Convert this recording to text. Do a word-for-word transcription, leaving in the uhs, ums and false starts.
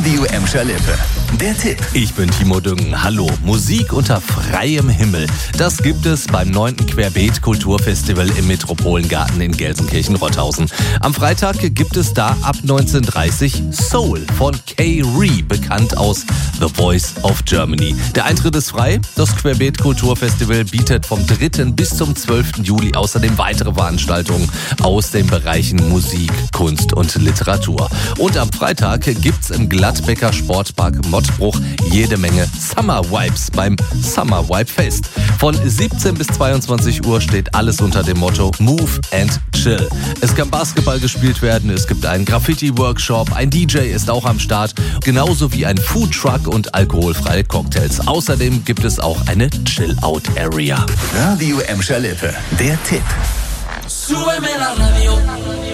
Radio Emscher Lippe. Der Tipp. Ich bin Timo Düngen. Hallo. Musik unter freiem Himmel. Das gibt es beim neunten Querbeet Kulturfestival im Metropolengarten in Gelsenkirchen-Rotthausen. Am Freitag gibt es da ab neunzehn Uhr dreißig Soul von K-Ree, bekannt aus The Voice of Germany. Der Eintritt ist frei. Das Querbeet Kulturfestival bietet vom dritten bis zum zwölften Juli außerdem weitere Veranstaltungen aus den Bereichen Musik, Kunst und Literatur. Und am Freitag gibt's im Gladbecker Sportpark Mottbruch jede Menge Summer Vibes beim Summer Vibe Fest. Von siebzehn bis zweiundzwanzig Uhr steht alles unter dem Motto Move and Chill. Es kann Basketball gespielt werden, es gibt einen Graffiti-Workshop, ein D J ist auch am Start, genauso wie ein Foodtruck und alkoholfreie Cocktails. Außerdem gibt es auch eine Chill-Out-Area. Radio Emscher Lippe, der Tipp. Súbeme la radio.